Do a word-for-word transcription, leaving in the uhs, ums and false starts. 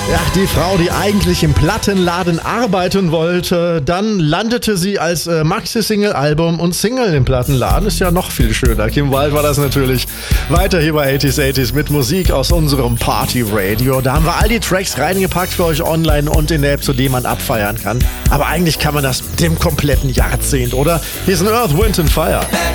Ja, die Frau, die eigentlich im Plattenladen arbeiten wollte, dann landete sie als äh, Maxi-Single-Album und Single im Plattenladen. Ist ja noch viel schöner. Kim Wilde war das natürlich. Weiter hier bei achtziger achtziger mit Musik aus unserem Party-Radio. Da haben wir all die Tracks reingepackt für euch online und in der App, zu dem man abfeiern kann. Aber eigentlich kann man das dem kompletten Jahrzehnt, oder? Hier ist ein Earth, Wind and Fire.